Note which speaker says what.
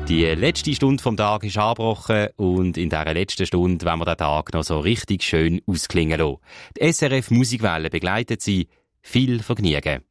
Speaker 1: Die letzte Stunde vom Tag ist angebrochen und in dieser letzten Stunde wollen wir den Tag noch so richtig schön ausklingen lassen. Die SRF Musikwelle begleitet Sie. Viel Vergnügen.